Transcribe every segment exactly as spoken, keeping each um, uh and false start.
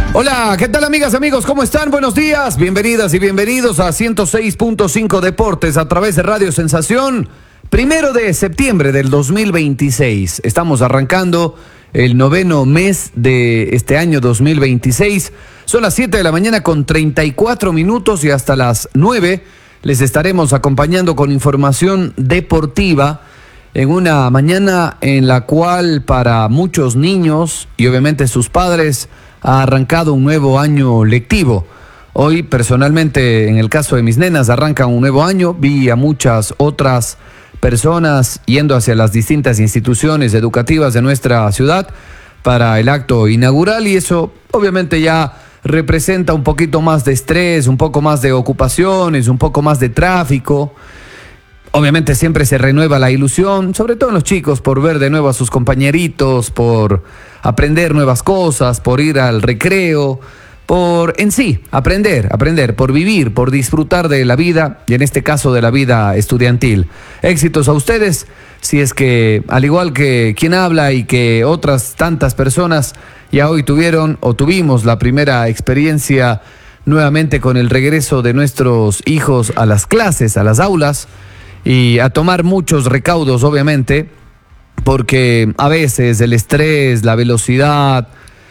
Hola, ¿qué tal amigas, amigos? ¿Cómo están? Buenos días, bienvenidas y bienvenidos a ciento seis punto cinco Deportes a través de Radio Sensación. Primero de septiembre del dos mil veintiséis. Estamos arrancando el noveno mes de este año dos mil veintiséis. Son las siete de la mañana con treinta y cuatro minutos y hasta las nueve les estaremos acompañando con información deportiva en una mañana en la cual para muchos niños y obviamente sus padres ha arrancado un nuevo año lectivo. Hoy personalmente en el caso de mis nenas arranca un nuevo año. Vi a muchas otras personas yendo hacia las distintas instituciones educativas de nuestra ciudad para el acto inaugural y eso obviamente ya representa un poquito más de estrés, un poco más de ocupaciones, un poco más de tráfico. Obviamente siempre se renueva la ilusión, sobre todo en los chicos, por ver de nuevo a sus compañeritos, por aprender nuevas cosas, por ir al recreo, por en sí, aprender, aprender, por vivir, por disfrutar de la vida y en este caso de la vida estudiantil. Éxitos a ustedes, si es que al igual que quien habla y que otras tantas personas ya hoy tuvieron o tuvimos la primera experiencia nuevamente con el regreso de nuestros hijos a las clases, a las aulas y a tomar muchos recaudos obviamente, porque a veces el estrés, la velocidad,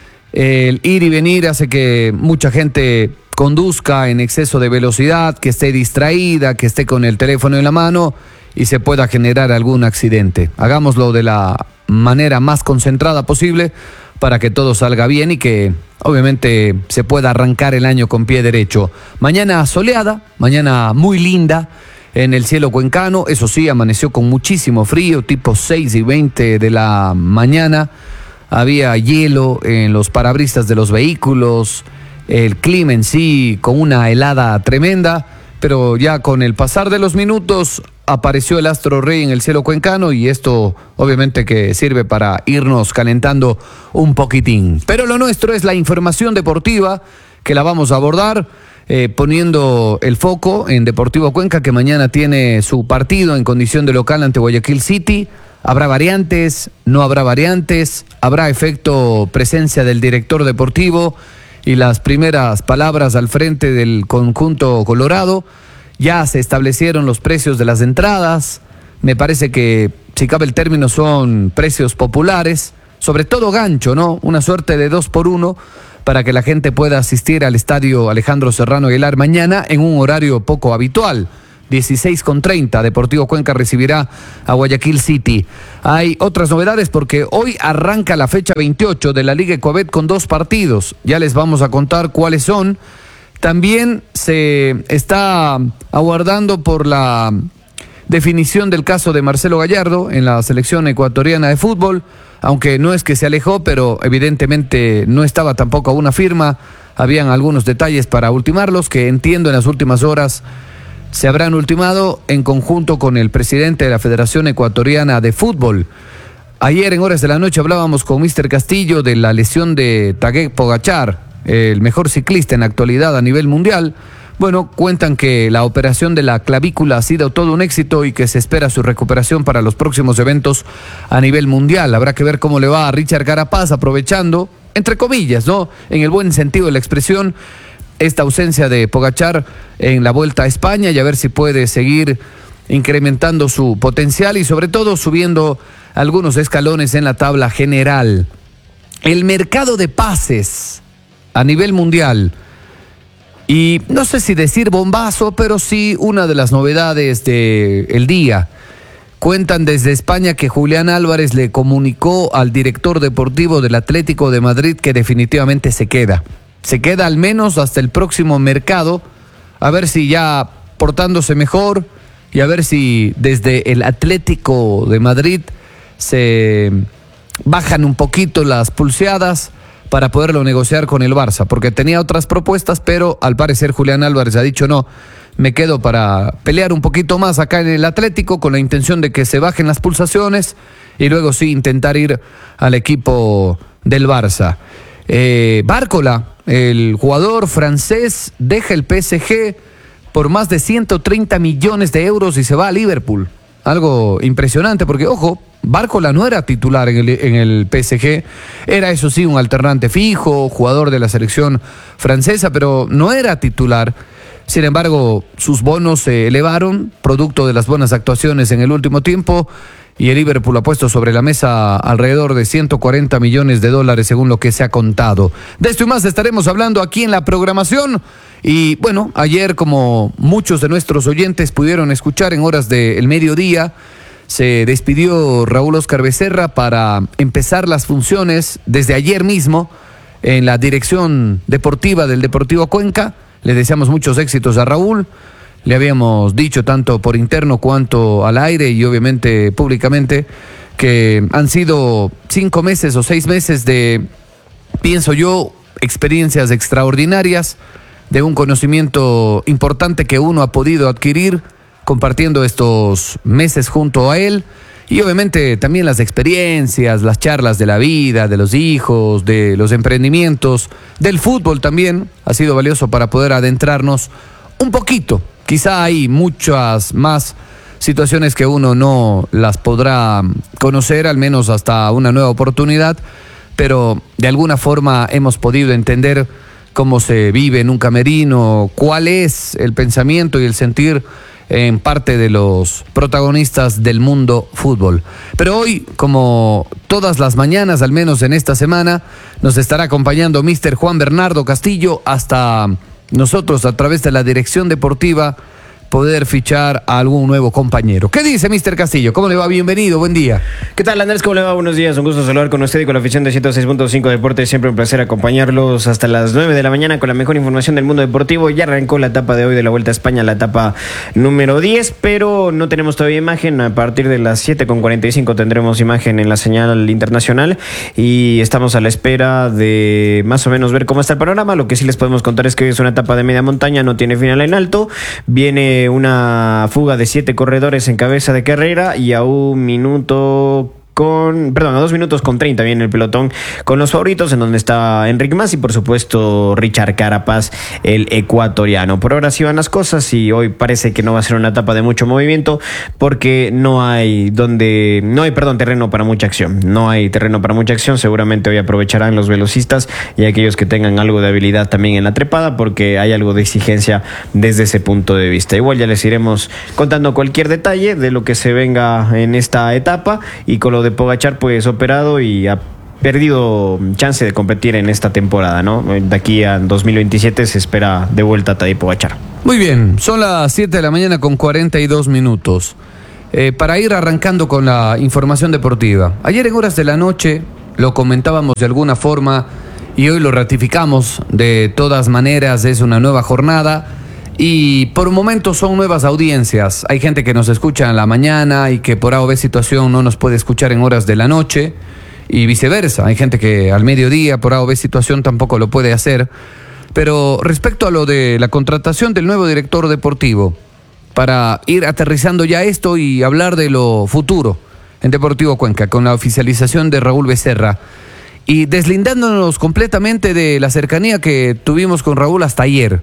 el ir y venir hace que mucha gente conduzca en exceso de velocidad, que esté distraída, que esté con el teléfono en la mano y se pueda generar algún accidente. Hagámoslo de la manera más concentrada posible para que todo salga bien y que obviamente se pueda arrancar el año con pie derecho. Mañana soleada, mañana muy linda en el cielo cuencano, eso sí, amaneció con muchísimo frío, tipo seis y veinte de la mañana. Había hielo en los parabrisas de los vehículos, el clima en sí con una helada tremenda, pero ya con el pasar de los minutos apareció el astro rey en el cielo cuencano y esto obviamente que sirve para irnos calentando un poquitín. Pero lo nuestro es la información deportiva que la vamos a abordar eh, poniendo el foco en Deportivo Cuenca, que mañana tiene su partido en condición de local ante Guayaquil City. ¿Habrá variantes? ¿No habrá variantes? ¿Habrá efecto presencia del director deportivo? Y las primeras palabras al frente del conjunto colorado. Ya se establecieron los precios de las entradas. Me parece que, si cabe el término, son precios populares. Sobre todo gancho, ¿no? Una suerte de dos por uno para que la gente pueda asistir al estadio Alejandro Serrano Aguilar mañana en un horario poco habitual. dieciséis con treinta, Deportivo Cuenca recibirá a Guayaquil City. Hay otras novedades porque hoy arranca la fecha veintiocho de la Liga Ecuabet con dos partidos. Ya les vamos a contar cuáles son. También se está aguardando por la definición del caso de Marcelo Gallardo en la selección ecuatoriana de fútbol, aunque no es que se alejó, pero evidentemente no estaba tampoco a una firma. Habían algunos detalles para ultimarlos que entiendo en las últimas horas se habrán ultimado en conjunto con el presidente de la Federación Ecuatoriana de Fútbol. Ayer en horas de la noche hablábamos con míster Castillo de la lesión de Tadej Pogačar, el mejor ciclista en la actualidad a nivel mundial. Bueno, cuentan que la operación de la clavícula ha sido todo un éxito y que se espera su recuperación para los próximos eventos a nivel mundial. Habrá que ver cómo le va a Richard Carapaz, aprovechando, entre comillas, ¿no?, en el buen sentido de la expresión, esta ausencia de Pogačar en la Vuelta a España y a ver si puede seguir incrementando su potencial y sobre todo subiendo algunos escalones en la tabla general. El mercado de pases a nivel mundial, y no sé si decir bombazo, pero sí una de las novedades del día. Cuentan desde España que Julián Álvarez le comunicó al director deportivo del Atlético de Madrid que definitivamente se queda. Se queda al menos hasta el próximo mercado, a ver si ya portándose mejor y a ver si desde el Atlético de Madrid se bajan un poquito las pulseadas para poderlo negociar con el Barça, porque tenía otras propuestas, pero al parecer Julián Álvarez ha dicho no, me quedo para pelear un poquito más acá en el Atlético con la intención de que se bajen las pulsaciones y luego sí intentar ir al equipo del Barça. Eh, Bárcola, el jugador francés, deja el P S G por más de ciento treinta millones de euros y se va a Liverpool. algo impresionante, porque ojo, Bárcola no era titular en el, en el P S G, era eso sí un alternante fijo, jugador de la selección francesa, pero no era titular. Sin embargo, sus bonos se elevaron, producto de las buenas actuaciones en el último tiempo, y el Liverpool ha puesto sobre la mesa alrededor de ciento cuarenta millones de dólares según lo que se ha contado. De esto y más estaremos hablando aquí en la programación. Y bueno, ayer, como muchos de nuestros oyentes pudieron escuchar en horas del mediodía, se despidió Raúl Óscar Becerra para empezar las funciones desde ayer mismo en la dirección deportiva del Deportivo Cuenca. Le deseamos muchos éxitos a Raúl. Le habíamos dicho tanto por interno cuanto al aire y obviamente públicamente que han sido cinco meses o seis meses de, pienso yo, experiencias extraordinarias, de un conocimiento importante que uno ha podido adquirir compartiendo estos meses junto a él, y obviamente también las experiencias, las charlas de la vida, de los hijos, de los emprendimientos, del fútbol también ha sido valioso para poder adentrarnos un poquito. Quizá hay muchas más situaciones que uno no las podrá conocer, al menos hasta una nueva oportunidad, pero de alguna forma hemos podido entender cómo se vive en un camerino, cuál es el pensamiento y el sentir en parte de los protagonistas del mundo fútbol. Pero hoy, como todas las mañanas, al menos en esta semana, nos estará acompañando míster Juan Bernardo Castillo hasta nosotros, a través de la dirección deportiva, poder fichar a algún nuevo compañero. ¿Qué dice míster Castillo? ¿Cómo le va? Bienvenido, buen día. ¿Qué tal, Andrés? ¿Cómo le va? Buenos días, un gusto saludar con usted y con la afición de ciento seis punto cinco Deportes. Siempre un placer acompañarlos hasta las nueve de la mañana con la mejor información del mundo deportivo. Ya arrancó la etapa de hoy de la Vuelta a España, la etapa número diez, pero no tenemos todavía imagen. A partir de las siete con cuarenta y cinco tendremos imagen en la señal internacional y estamos a la espera de más o menos ver cómo está el panorama. Lo que sí les podemos contar es que hoy es una etapa de media montaña, no tiene final en alto. Viene una fuga de siete corredores en cabeza de carrera y a un minuto con, perdón, a dos minutos con treinta viene el pelotón con los favoritos, en donde está Enric Mas y por supuesto Richard Carapaz, el ecuatoriano. Por ahora sí van las cosas y hoy parece que no va a ser una etapa de mucho movimiento porque no hay donde, no hay, perdón, terreno para mucha acción. No hay terreno para mucha acción. Seguramente hoy aprovecharán los velocistas y aquellos que tengan algo de habilidad también en la trepada, porque hay algo de exigencia desde ese punto de vista. Igual ya les iremos contando cualquier detalle de lo que se venga en esta etapa, y con lo de Pogačar pues operado y ha perdido chance de competir en esta temporada, ¿no? De aquí a dos mil veintisiete se espera de vuelta a Tadej Pogačar. Muy bien, son las siete de la mañana con cuarenta y dos minutos. Eh, para ir arrancando con la información deportiva. Ayer en horas de la noche lo comentábamos de alguna forma y hoy lo ratificamos. De todas maneras es una nueva jornada y por un momento son nuevas audiencias. Hay gente que nos escucha en la mañana y que por A o B situación no nos puede escuchar en horas de la noche, y viceversa. Hay gente que al mediodía por A o B situación tampoco lo puede hacer. Pero respecto a lo de la contratación del nuevo director deportivo, para ir aterrizando ya esto y hablar de lo futuro en Deportivo Cuenca, con la oficialización de Raúl Becerra y deslindándonos completamente de la cercanía que tuvimos con Raúl hasta ayer,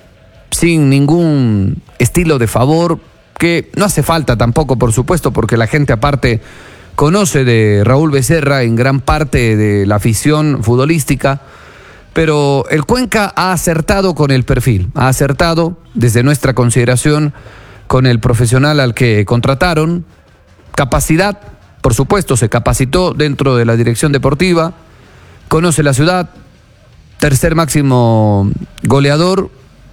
sin ningún estilo de favor, que no hace falta tampoco, por supuesto, porque la gente aparte conoce de Raúl Becerra en gran parte de la afición futbolística, pero el Cuenca ha acertado con el perfil, ha acertado desde nuestra consideración con el profesional al que contrataron. Capacidad, por supuesto, se capacitó dentro de la dirección deportiva, conoce la ciudad, tercer máximo goleador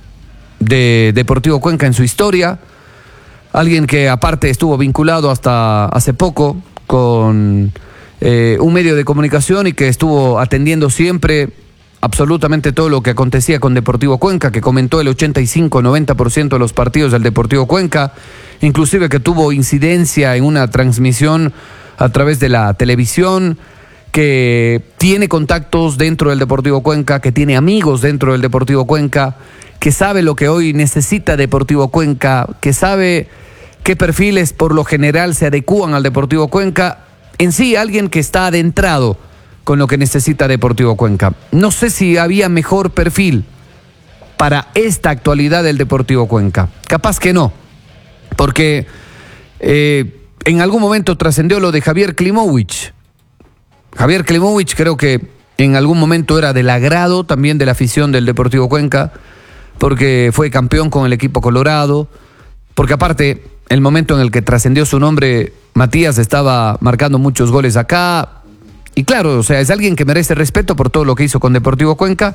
de Deportivo Cuenca en su historia, alguien que aparte estuvo vinculado hasta hace poco con eh, un medio de comunicación y que estuvo atendiendo siempre absolutamente todo lo que acontecía con Deportivo Cuenca, que comentó el ochenta y cinco a noventa por ciento de los partidos del Deportivo Cuenca, inclusive que tuvo incidencia en una transmisión a través de la televisión, que tiene contactos dentro del Deportivo Cuenca, que tiene amigos dentro del Deportivo Cuenca, que sabe lo que hoy necesita Deportivo Cuenca, que sabe qué perfiles por lo general se adecúan al Deportivo Cuenca. En sí, alguien que está adentrado con lo que necesita Deportivo Cuenca. No sé si había mejor perfil para esta actualidad del Deportivo Cuenca. Capaz que no, porque Eh, en algún momento trascendió lo de Javier Klimowicz. Javier Klimowicz creo que en algún momento era del agrado también de la afición del Deportivo Cuenca, porque fue campeón con el equipo colorado, porque aparte, el momento en el que trascendió su nombre, Matías estaba marcando muchos goles acá, y claro, o sea, es alguien que merece respeto por todo lo que hizo con Deportivo Cuenca,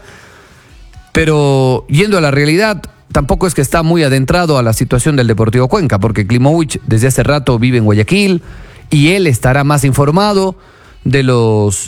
pero yendo a la realidad, tampoco es que está muy adentrado a la situación del Deportivo Cuenca, porque Klimowicz desde hace rato vive en Guayaquil, y él estará más informado de los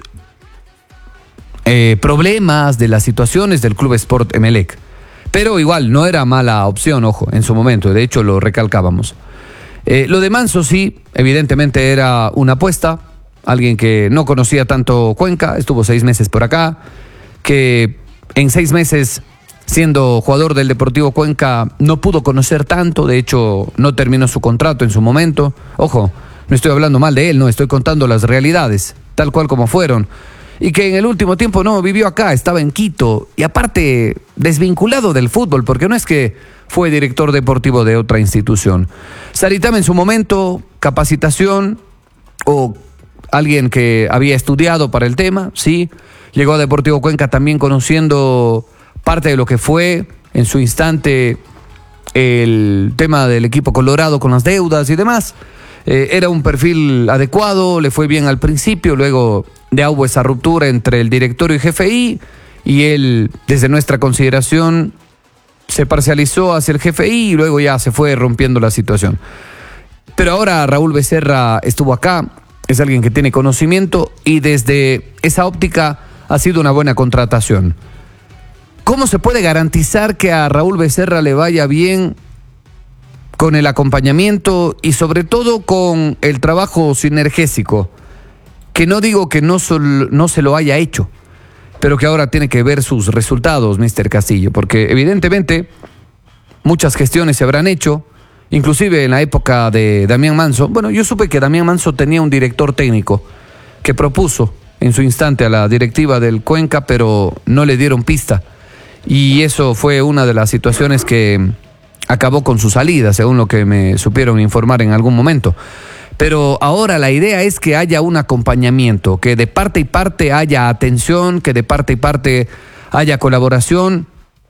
eh, problemas, de las situaciones del Club Sport Emelec. Pero igual, no era mala opción, ojo, en su momento, de hecho lo recalcábamos. Eh, lo de Manso sí, evidentemente era una apuesta, alguien que no conocía tanto Cuenca, estuvo seis meses por acá, que en seis meses, siendo jugador del Deportivo Cuenca, no pudo conocer tanto, de hecho no terminó su contrato en su momento. Ojo, no estoy hablando mal de él, no, estoy contando las realidades, tal cual como fueron. Y que en el último tiempo no vivió acá, estaba en Quito, y aparte desvinculado del fútbol, porque no es que fue director deportivo de otra institución. Saritama en su momento, capacitación, o alguien que había estudiado para el tema, sí. Llegó a Deportivo Cuenca también conociendo parte de lo que fue en su instante el tema del equipo colorado con las deudas y demás. Eh, era un perfil adecuado, le fue bien al principio, luego de hubo esa ruptura entre el directorio y G F I, y él, desde nuestra consideración, se parcializó hacia el G F I y luego ya se fue rompiendo la situación. Pero ahora Raúl Becerra estuvo acá, es alguien que tiene conocimiento y desde esa óptica ha sido una buena contratación. ¿Cómo se puede garantizar que a Raúl Becerra le vaya bien con el acompañamiento y sobre todo con el trabajo sinergésico? Que no digo que no, sol, no se lo haya hecho, pero que ahora tiene que ver sus resultados, mister Castillo, porque evidentemente muchas gestiones se habrán hecho, inclusive en la época de Damián Manso. Bueno, yo supe que Damián Manso tenía un director técnico que propuso en su instante a la directiva del Cuenca, pero no le dieron pista, y eso fue una de las situaciones que acabó con su salida, según lo que me supieron informar en algún momento. Pero ahora la idea es que haya un acompañamiento, que de parte y parte haya atención, que de parte y parte haya colaboración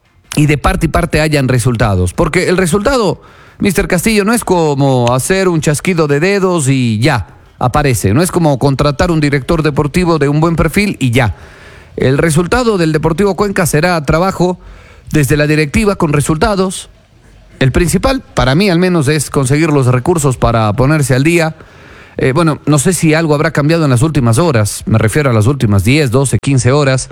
y de parte y parte hayan resultados. Porque el resultado, mister Castillo, no es como hacer un chasquido de dedos y ya, aparece. No es como contratar un director deportivo de un buen perfil y ya. El resultado del Deportivo Cuenca será trabajo desde la directiva con resultados. El principal, para mí al menos, es conseguir los recursos para ponerse al día. Eh, bueno, no sé si algo habrá cambiado en las últimas horas, me refiero a las últimas diez, doce, quince horas,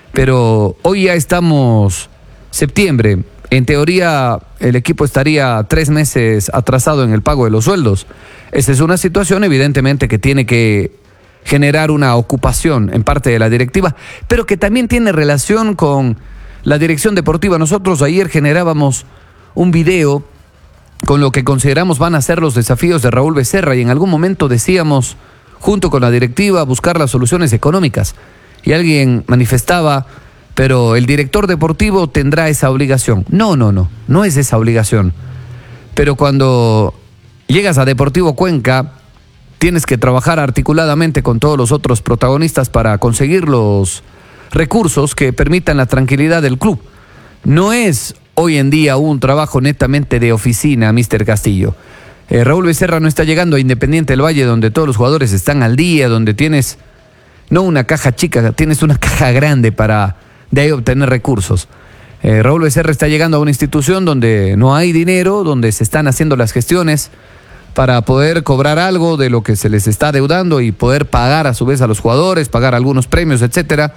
pero hoy ya estamos septiembre. En teoría, el equipo estaría tres meses atrasado en el pago de los sueldos. Esa es una situación, evidentemente, que tiene que generar una ocupación en parte de la directiva, pero que también tiene relación con la dirección deportiva. Nosotros ayer generábamos un video con lo que consideramos van a ser los desafíos de Raúl Becerra, y en algún momento decíamos, junto con la directiva, buscar las soluciones económicas. Y alguien manifestaba, pero el director deportivo tendrá esa obligación. No, no, no, no es esa obligación. Pero cuando llegas a Deportivo Cuenca, tienes que trabajar articuladamente con todos los otros protagonistas para conseguir los recursos que permitan la tranquilidad del club. No es hoy en día un trabajo netamente de oficina, mister Castillo. Eh, Raúl Becerra no está llegando a Independiente del Valle, donde todos los jugadores están al día, donde tienes no una caja chica, tienes una caja grande para de ahí obtener recursos. Eh, Raúl Becerra está llegando a una institución donde no hay dinero, donde se están haciendo las gestiones para poder cobrar algo de lo que se les está adeudando y poder pagar a su vez a los jugadores, pagar algunos premios, etcétera.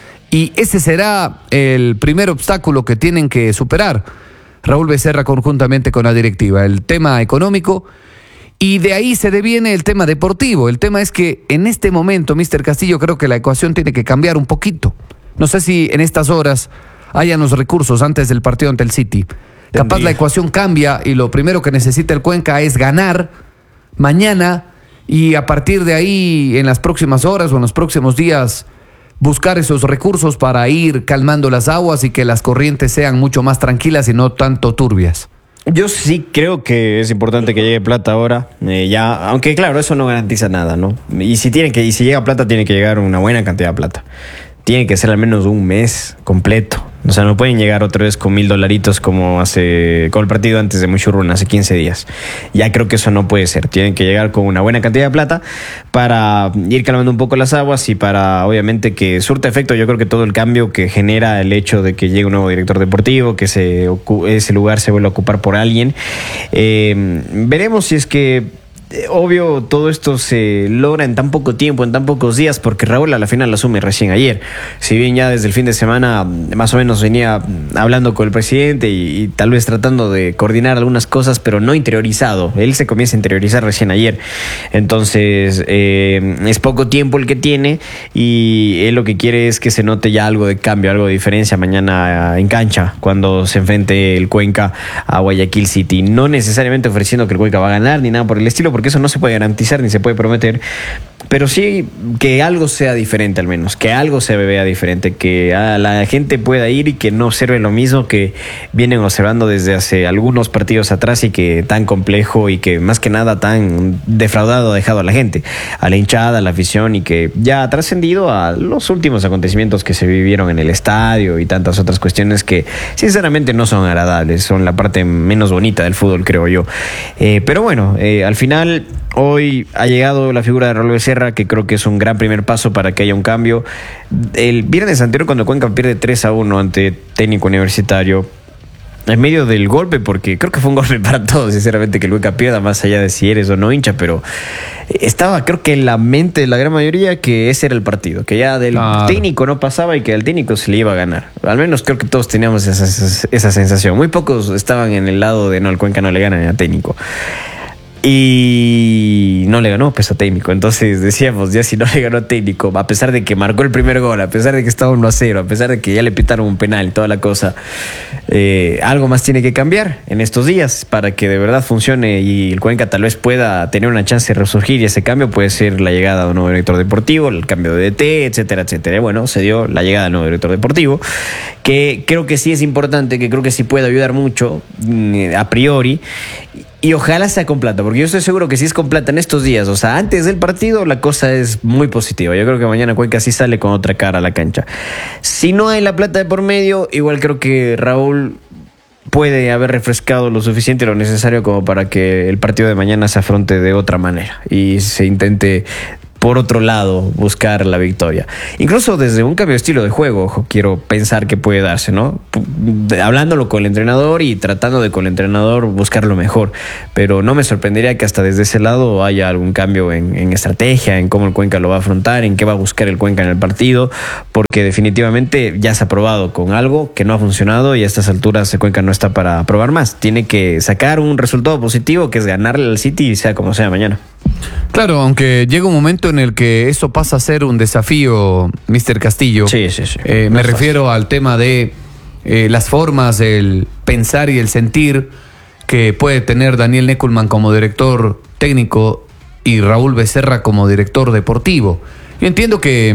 Y ese será el primer obstáculo que tienen que superar Raúl Becerra conjuntamente con la directiva, el tema económico, y de ahí se deviene el tema deportivo. El tema es que en este momento, mister Castillo, creo que la ecuación tiene que cambiar un poquito. No sé si en estas horas hayan los recursos antes del partido ante el City. Capaz la ecuación cambia y lo primero que necesita el Cuenca es ganar mañana, y a partir de ahí, en las próximas horas o en los próximos días, buscar esos recursos para ir calmando las aguas y que las corrientes sean mucho más tranquilas y no tanto turbias. Yo sí creo que es importante que llegue Plata ahora, eh, ya, aunque claro, eso no garantiza nada, ¿no? Y si tiene que, y si llega Plata, tiene que llegar una buena cantidad de plata. Tiene que ser al menos un mes completo. O sea, no pueden llegar otra vez con mil dolaritos como hace con el partido antes de Muchurruna, hace quince días. Ya creo que eso no puede ser. Tienen que llegar con una buena cantidad de plata para ir calmando un poco las aguas y para, obviamente, que surta efecto. Yo creo que todo el cambio que genera el hecho de que llegue un nuevo director deportivo, que se ese lugar se vuelva a ocupar por alguien. Eh, veremos si es que obvio, todo esto se logra en tan poco tiempo, en tan pocos días, porque Raúl a la final lo asume recién ayer. Si bien ya desde el fin de semana más o menos venía hablando con el presidente y, y tal vez tratando de coordinar algunas cosas, pero no interiorizado. Él se comienza a interiorizar recién ayer. Entonces, eh, es poco tiempo el que tiene y él lo que quiere es que se note ya algo de cambio, algo de diferencia mañana en cancha, cuando se enfrente el Cuenca a Guayaquil City. No necesariamente ofreciendo que el Cuenca va a ganar ni nada por el estilo, porque eso no se puede garantizar ni se puede prometer, pero sí que algo sea diferente, al menos que algo se vea diferente, que a la gente pueda ir y que no observe lo mismo que vienen observando desde hace algunos partidos atrás y que tan complejo y que más que nada tan defraudado ha dejado a la gente, a la hinchada, a la afición, y que ya ha trascendido a los últimos acontecimientos que se vivieron en el estadio y tantas otras cuestiones que sinceramente no son agradables, son la parte menos bonita del fútbol, creo yo. Eh, pero bueno, eh, al final hoy ha llegado la figura de Raúl Becerra, que creo que es un gran primer paso para que haya un cambio. El viernes anterior, cuando Cuenca pierde tres a uno ante Técnico Universitario, en medio del golpe, porque creo que fue un golpe para todos, sinceramente, que el Cuenca pierda, más allá de si eres o no hincha, pero estaba, creo que en la mente de la gran mayoría, que ese era el partido, que ya del claro. técnico no pasaba y que al técnico se le iba a ganar. Al menos creo que todos teníamos esa, esa, esa sensación. Muy pocos estaban en el lado de no, el Cuenca no le gana ni a técnico. Y no le ganó pues a Técnico. Entonces decíamos, ya si no le ganó a Técnico, a pesar de que marcó el primer gol, a pesar de que estaba uno a cero, a pesar de que ya le pitaron un penal y toda la cosa, eh, algo más tiene que cambiar en estos días para que de verdad funcione y el Cuenca tal vez pueda tener una chance de resurgir. Y ese cambio puede ser la llegada de un nuevo director deportivo, el cambio de D T, etcétera, etcétera. Y bueno, se dio la llegada del nuevo director deportivo, que creo que sí es importante, que creo que sí puede ayudar mucho a priori. Y ojalá sea con plata, porque yo estoy seguro que si es con plata en estos días, o sea, antes del partido, la cosa es muy positiva. Yo creo que mañana Cuenca sí sale con otra cara a la cancha. Si no hay la plata de por medio, igual creo que Raúl puede haber refrescado lo suficiente y lo necesario como para que el partido de mañana se afronte de otra manera y se intente, por otro lado, buscar la victoria. Incluso desde un cambio de estilo de juego, ojo, quiero pensar que puede darse, ¿no? Hablándolo con el entrenador y tratando de con el entrenador buscar lo mejor. Pero no me sorprendería que hasta desde ese lado haya algún cambio en, en estrategia, en cómo el Cuenca lo va a afrontar, en qué va a buscar el Cuenca en el partido, porque definitivamente ya se ha probado con algo que no ha funcionado y a estas alturas el Cuenca no está para probar más. Tiene que sacar un resultado positivo, que es ganarle al City, sea como sea mañana. Claro, aunque llega un momento en el que eso pasa a ser un desafío, mister Castillo. Sí, sí, sí. Eh, me refiero fácil. al tema de eh, las formas, el pensar y el sentir que puede tener Daniel Neckelman como director técnico y Raúl Becerra como director deportivo. Yo entiendo que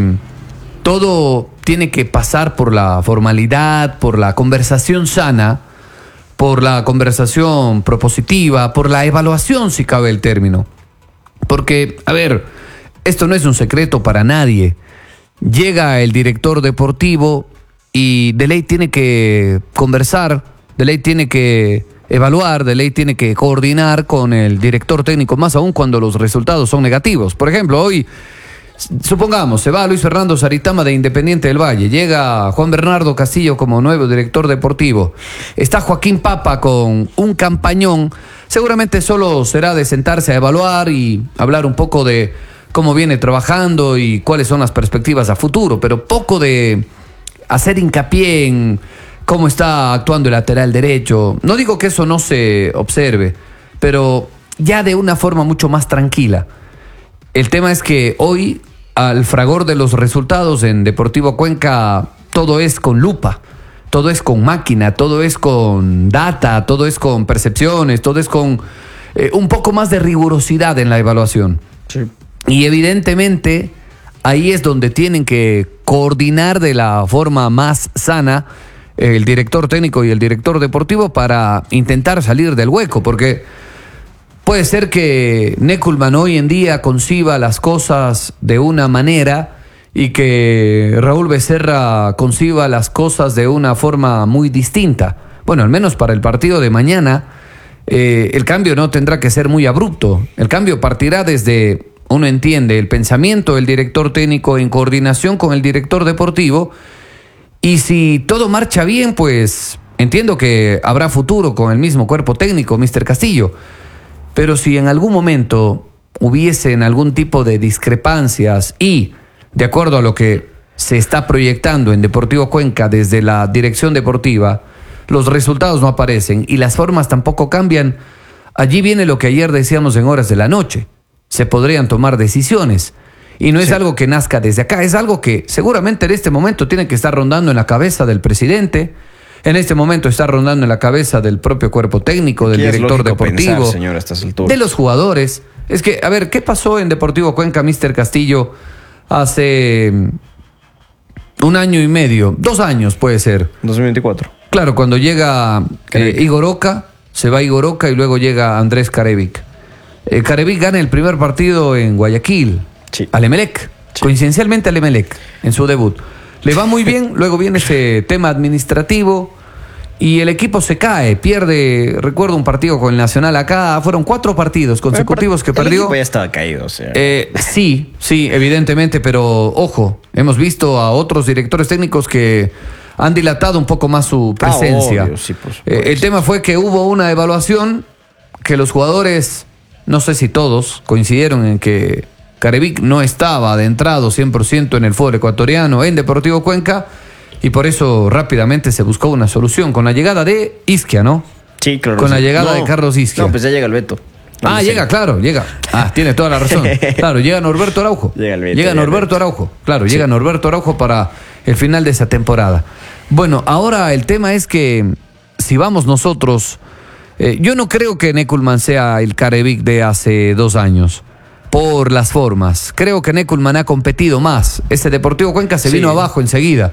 todo tiene que pasar por la formalidad, por la conversación sana, por la conversación propositiva, por la evaluación, si cabe el término. Porque, a ver, esto no es un secreto para nadie. Llega el director deportivo y de ley tiene que conversar, de ley tiene que evaluar, de ley tiene que coordinar con el director técnico, más aún cuando los resultados son negativos. Por ejemplo, hoy, supongamos, se va Luis Fernando Saritama de Independiente del Valle, llega Juan Bernardo Castillo como nuevo director deportivo, está Joaquín Papa con un campañón. Seguramente solo será de sentarse a evaluar y hablar un poco de cómo viene trabajando y cuáles son las perspectivas a futuro, pero poco de hacer hincapié en cómo está actuando el lateral derecho. No digo que eso no se observe, pero ya de una forma mucho más tranquila. El tema es que hoy, al fragor de los resultados en Deportivo Cuenca, todo es con lupa. Todo es con máquina, todo es con data, todo es con percepciones, todo es con eh, un poco más de rigurosidad en la evaluación. Sí. Y evidentemente ahí es donde tienen que coordinar de la forma más sana el director técnico y el director deportivo para intentar salir del hueco, porque puede ser que Neckelmann hoy en día conciba las cosas de una manera y que Raúl Becerra conciba las cosas de una forma muy distinta. Bueno, al menos para el partido de mañana, eh, el cambio no tendrá que ser muy abrupto. El cambio partirá desde, uno entiende, el pensamiento del director técnico en coordinación con el director deportivo. Y si todo marcha bien, pues entiendo que habrá futuro con el mismo cuerpo técnico, mister Castillo. Pero si en algún momento hubiesen algún tipo de discrepancias y, de acuerdo a lo que se está proyectando en Deportivo Cuenca desde la dirección deportiva, los resultados no aparecen y las formas tampoco cambian, allí viene lo que ayer decíamos en horas de la noche. Se podrían tomar decisiones. Y no es sí. algo que nazca desde acá, es algo que seguramente en este momento tiene que estar rondando en la cabeza del presidente, en este momento está rondando en la cabeza del propio cuerpo técnico, del director deportivo, pensar, señor, a estas alturas, de los jugadores. Es que, a ver, ¿qué pasó en Deportivo Cuenca, mister Castillo, hace un año y medio? Dos años puede ser. dos mil veinticuatro. Claro, cuando llega eh, Igor Oca, se va Igor Oca y luego llega Andrés Carevic. Eh, Carevic gana el primer partido en Guayaquil, sí. al Emelec, sí. coincidencialmente al Emelec, en su debut. Le va muy bien, luego viene ese tema administrativo y el equipo se cae, pierde, recuerdo un partido con el Nacional acá, fueron cuatro partidos consecutivos que perdió. El equipo ya estaba caído, o sea. Eh, sí, sí, evidentemente, pero ojo, hemos visto a otros directores técnicos que han dilatado un poco más su presencia. Ah, obvio, sí, por supuesto. Eh, el tema fue que hubo una evaluación que los jugadores, no sé si todos, coincidieron en que Carevic no estaba adentrado cien por ciento en el fútbol ecuatoriano, en Deportivo Cuenca, y por eso rápidamente se buscó una solución con la llegada de Isquia, ¿no? Sí, claro. Con sí. la llegada no, de Carlos Isquia. No, pues ya llega el Beto. No ah, sé. llega, claro, llega. Ah, tiene toda la razón. Claro, llega Norberto Araujo. Llega el Beto. Llega Norberto Araujo. Claro, sí. llega Norberto Araujo para el final de esa temporada. Bueno, ahora el tema es que si vamos nosotros, eh, yo no creo que Neckelmann sea el Carevic de hace dos años. Por las formas. Creo que Neckelmann ha competido más. Ese Deportivo Cuenca se sí. vino abajo enseguida.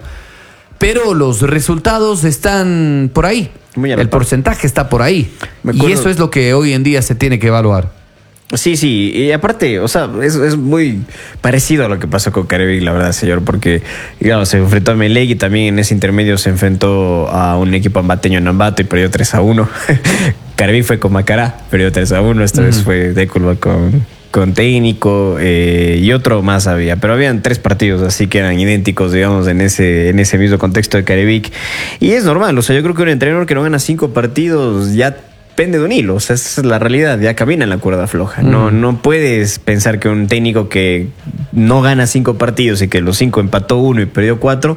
Pero los resultados están por ahí. Muy el porcentaje está por ahí. Y eso es lo que hoy en día se tiene que evaluar. Sí, sí. Y aparte, o sea, es, es muy parecido a lo que pasó con Carevic, la verdad, señor. Porque, digamos, se enfrentó a Emelec y también en ese intermedio se enfrentó a un equipo ambateño en Ambato y perdió tres a uno. Carevic fue con Macará, perdió tres a uno. Esta uh-huh. vez fue Neckelmann con... con técnico eh, y otro más había, pero habían tres partidos así que eran idénticos, digamos, en ese, en ese mismo contexto de Carevic, y es normal, o sea, yo creo que un entrenador que no gana cinco partidos ya pende de un hilo, o sea, esa es la realidad, ya camina en la cuerda floja, mm. no, no puedes pensar que un técnico que no gana cinco partidos y que los cinco empató uno y perdió cuatro,